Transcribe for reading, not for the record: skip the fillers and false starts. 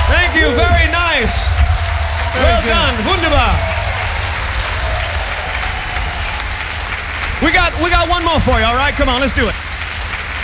Thank you, very nice. Well done, wunderbar. We got one more for you, all right? Come on, let's do it.